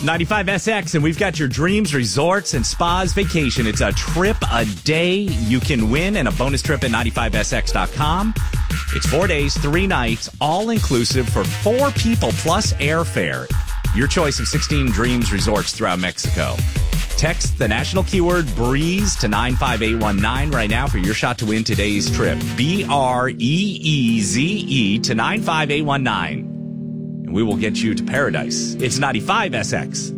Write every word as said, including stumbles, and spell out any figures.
ninety-five S X, and we've got your dreams, resorts, and spas vacation. It's a trip a day you can win, and a bonus trip at ninety-five S X dot com. It's four days, three nights, all inclusive for four people plus airfare. Your choice of sixteen dreams resorts throughout Mexico. Text the national keyword BREEZE to nine five eight one nine right now for your shot to win today's trip. B R E E Z E to nine five eight one nine. And we will get you to paradise. It's ninety-five S X.